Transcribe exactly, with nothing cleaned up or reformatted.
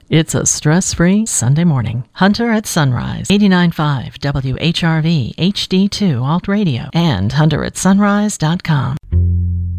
It's a stress-free Sunday morning. Hunter at Sunrise, eighty-nine point five W H R V H D two Alt Radio, and hunter at sunrise dot com.